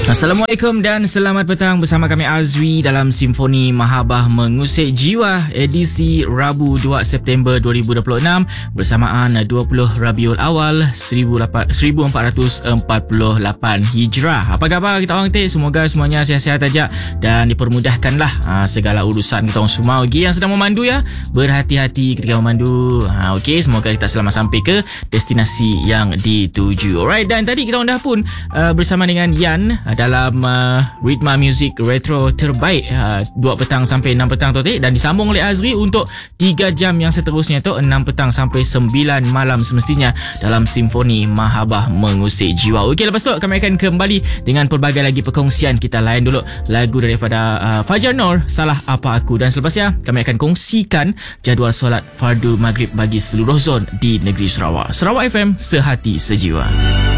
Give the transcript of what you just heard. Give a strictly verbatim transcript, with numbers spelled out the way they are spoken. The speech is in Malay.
Assalamualaikum dan selamat petang bersama kami Azwi dalam Simfoni Mahabbah Mengusik Jiwa edisi Rabu dua September dua ribu dua puluh enam bersamaan dua puluh Rabiul Awal seribu empat ratus empat puluh lapan Hijrah. Apa khabar kita orang tik? Semoga semuanya sihat-sihat aja dan dipermudahkanlah ha, segala urusan kita orang semua. Bagi yang sedang memandu ya, berhati-hati ketika memandu. Ha, Okey, semoga kita selamat sampai ke destinasi yang dituju. Alright, dan tadi kita orang dah pun uh, bersama dengan Yan dalam uh, Ritma Music Retro terbaik uh, dua petang sampai enam petang tu dan disambung oleh Azri untuk tiga jam yang seterusnya tu enam petang sampai sembilan malam semestinya dalam Simfoni Mahabbah Mengusik Jiwa. Okey, lepas tu kami akan kembali dengan pelbagai lagi perkongsian. Kita layan dulu lagu daripada uh, Fajar Nor, Salah Apa Aku, dan selepasnya kami akan kongsikan jadual solat fardu maghrib bagi seluruh zon di negeri Sarawak. Sarawak F M, sehati sejiwa.